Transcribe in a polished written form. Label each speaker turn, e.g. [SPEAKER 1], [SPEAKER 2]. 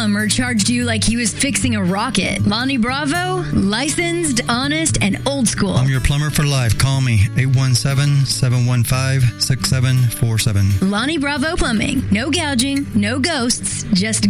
[SPEAKER 1] plumber charged you like he was fixing a rocket. Lonnie Bravo, licensed, honest, and old school.
[SPEAKER 2] I'm your plumber for life. Call me, 817-715-6747.
[SPEAKER 1] Lonnie Bravo Plumbing. No gouging, no ghosts, just